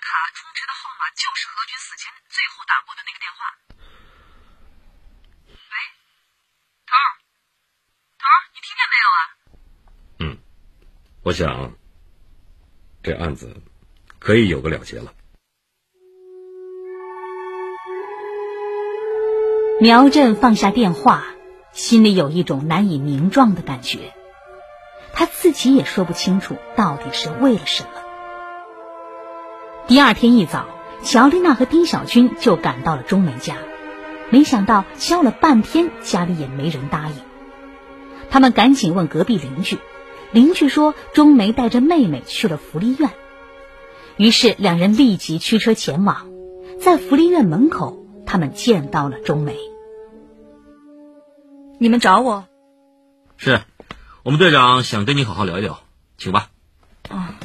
卡充值的号码就是何军死前最后打过的那个电话。喂，头儿，你听见没有啊？ 我想这案子可以有个了结了。 苗振放下电话，心里有一种难以名状的感觉，他自己也说不清楚到底是为了什么。第二天一早，乔丽娜和丁小军就赶到了钟梅家，没想到敲了半天，家里也没人答应。他们赶紧问隔壁邻居说钟梅带着妹妹去了福利院。于是两人立即驱车前往，在福利院门口，他们见到了钟梅。 你们找我？ 是，我们队长想跟你好好聊一聊，请吧。